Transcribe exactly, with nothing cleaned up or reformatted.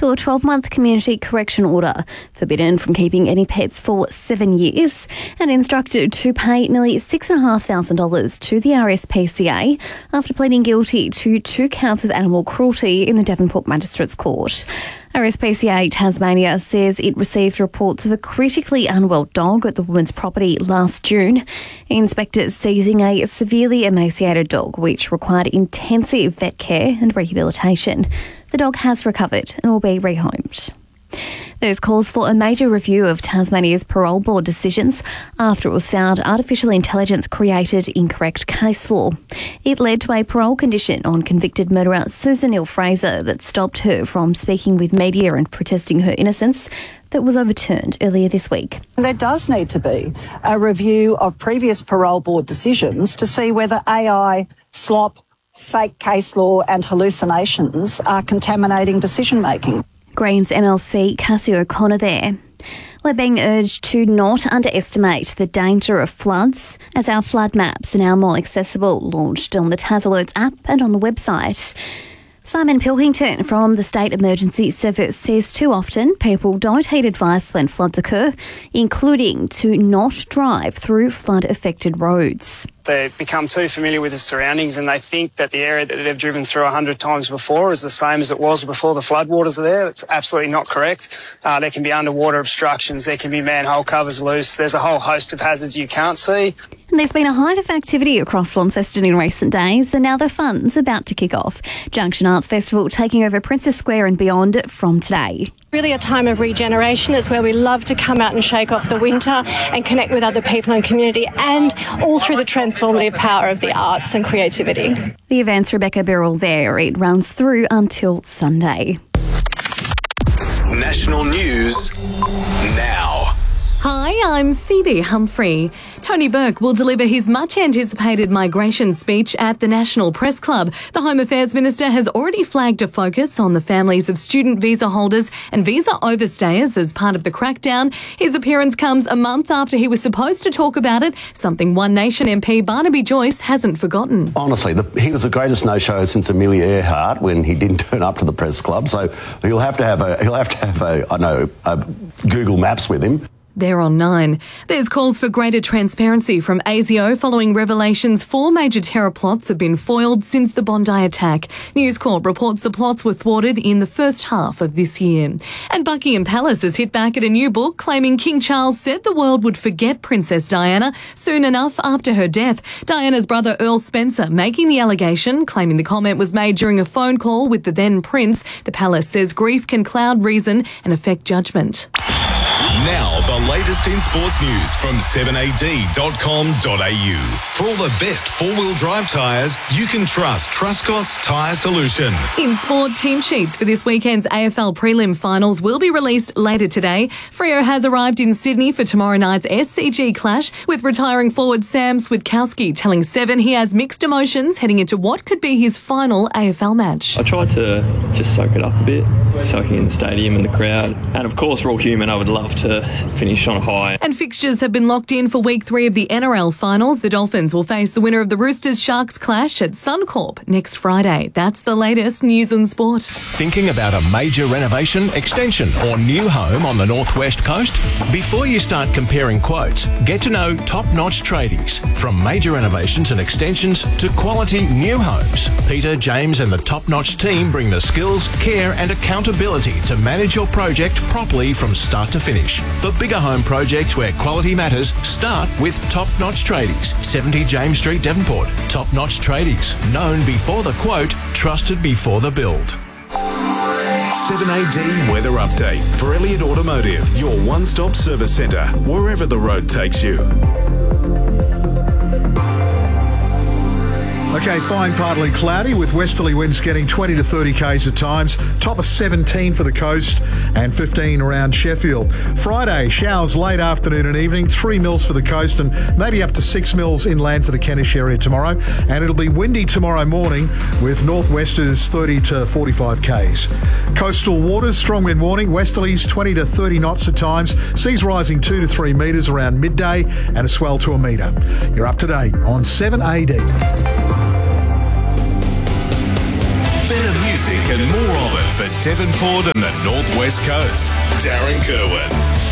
to a twelve-month community correction order, forbidden from keeping any pets for seven years, and instructed to pay nearly six thousand five hundred dollars to the R S P C A after pleading guilty to two counts of animal cruelty in the Devonport Magistrates Court. R S P C A Tasmania says it received reports of a critically unwell dog at the woman's property last June. Inspectors seizing a severely emaciated dog which required intensive vet care and rehabilitation. The dog has recovered and will be rehomed. There's calls for a major review of Tasmania's parole board decisions after it was found artificial intelligence created incorrect case law. It led to a parole condition on convicted murderer Susan Neal-Fraser that stopped her from speaking with media and protesting her innocence. That was overturned earlier this week. There does need to be a review of previous parole board decisions to see whether A I, slop, fake case law and hallucinations are contaminating decision-making. Greens M L C Cassie O'Connor there. We're being urged to not underestimate the danger of floods, as our flood maps are now more accessible, launched on the Tas Alerts app and on the website. Simon Pilkington from the State Emergency Service says too often people don't heed advice when floods occur, including to not drive through flood-affected roads. They become too familiar with the surroundings and they think that the area that they've driven through a hundred times before is the same as it was before the floodwaters are there. That's absolutely not correct. Uh, there can be underwater obstructions, there can be manhole covers loose, there's a whole host of hazards you can't see. And there's been a height of activity across Launceston in recent days, and now the fun's about to kick off. Junction Arts Festival taking over Princess Square and beyond from today. Really a time of regeneration. It's where we love to come out and shake off the winter and connect with other people in community, and all through the transformative power of the arts and creativity. The event's Rebecca Birrell there. It runs through until Sunday. National news now. Hi, I'm Phoebe Humphrey. Tony Burke will deliver his much-anticipated migration speech at the National Press Club. The Home Affairs Minister has already flagged a focus on the families of student visa holders and visa overstayers as part of the crackdown. His appearance comes a month after he was supposed to talk about it, something One Nation M P Barnaby Joyce hasn't forgotten. Honestly, the, he was the greatest no-show since Amelia Earhart when he didn't turn up to the Press Club, so he'll have to have a, he'll have to have a, I know, a Google Maps with him. They're on nine. There's calls for greater transparency from ASIO following revelations four major terror plots have been foiled since the Bondi attack. News Corp reports the plots were thwarted in the first half of this year. And Buckingham Palace has hit back at a new book claiming King Charles said the world would forget Princess Diana soon enough after her death. Diana's brother Earl Spencer making the allegation, claiming the comment was made during a phone call with the then prince. The palace says grief can cloud reason and affect judgment. Now, the latest in sports news from seven A D dot com dot A U. For all the best four-wheel drive tyres, you can trust Truscott's Tyre Solution. In sport, team sheets for this weekend's A F L prelim finals will be released later today. Freo has arrived in Sydney for tomorrow night's S C G clash, with retiring forward Sam Switkowski telling Seven he has mixed emotions heading into what could be his final A F L match. I tried to just soak it up a bit, soaking in the stadium and the crowd. And of course, we're all human. I would love to finish on a high. And fixtures have been locked in for week three of the N R L finals. The Dolphins will face the winner of the Roosters-Sharks clash at Suncorp next Friday. That's the latest news and sport. Thinking about a major renovation, extension or new home on the northwest coast? Before you start comparing quotes, get to know Top Notch Tradies. From major renovations and extensions to quality new homes, Peter, James and the Top Notch team bring the skills, care and accountability to manage your project properly from start to finish. For bigger home projects where quality matters, start with Top Notch Tradies, seventy James Street, Devonport. Top Notch Tradies, known before the quote, trusted before the build. seven A D Weather Update for Elliott Automotive, your one-stop service centre, wherever the road takes you. Okay, fine, partly cloudy with westerly winds getting twenty to thirty k's at times. Top of seventeen for the coast and fifteen around Sheffield. Friday, showers late afternoon and evening, three mils for the coast and maybe up to six mils inland for the Kentish area tomorrow. And it'll be windy tomorrow morning with northwesters thirty to forty-five k's. Coastal waters, strong wind warning, westerlies twenty to thirty knots at times. Seas rising two to three metres around midday and a swell to a metre. You're up to date on seven A D. music and more of it for Devonport and the Northwest Coast. Darren Kerwin.